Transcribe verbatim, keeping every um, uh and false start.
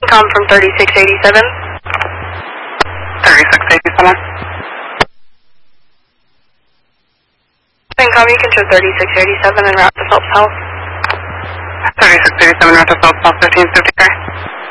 Come from thirty-six eighty-seven. thirty-six eighty-seven. Come, you can show thirty-six eighty-seven and route to Phelps Health. thirty-six eighty-seven, route to Phelps Health, fifteen fifty-three.